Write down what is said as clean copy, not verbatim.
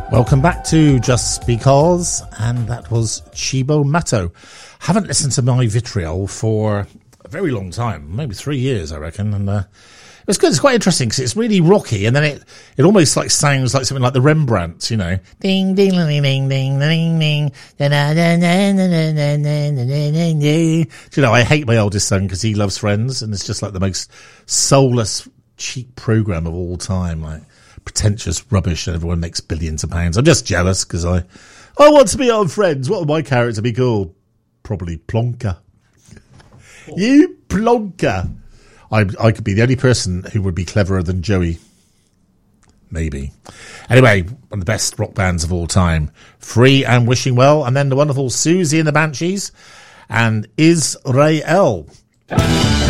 Welcome back to Just Because, and that was Cibo Matto. Haven't listened to My Vitriol for a very long time, maybe 3 years, I reckon, and it's good. It's quite interesting because it's really rocky, and then it almost like sounds like something like the Rembrandts, you know. Ding ding ding ding ding ding ding. You know, I hate my oldest son because he loves Friends, and it's just like the most soulless, cheap program of all time, like pretentious rubbish, and everyone makes billions of pounds. I'm just jealous because I want to be on Friends. What would my character be called? Probably Plonker. You Plonker. I could be the only person who would be cleverer than Joey. Maybe. Anyway, one of the best rock bands of all time. Free and Wishing Well, and then the wonderful Susie and the Banshees and Israel.